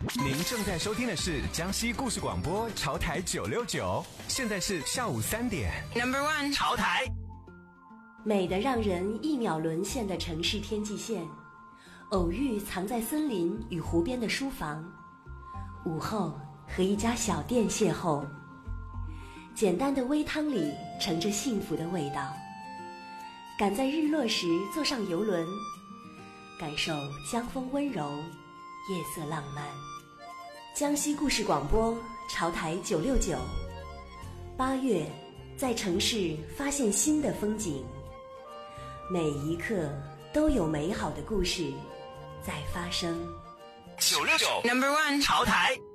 您正在收听的是江西故事广播潮台969，现在是下午3点。 Number one， 潮台。 美得让人一秒沦陷的城市天际线，偶遇藏在森林与湖边的书房，午后和一家小店邂逅，简单的微汤里盛着幸福的味道。赶在日落时坐上游轮，感受江风温柔，夜色浪漫。江西故事广播潮台969， 8月在城市发现新的风景，每一刻都有美好的故事在发生。 969 Number one， 潮台。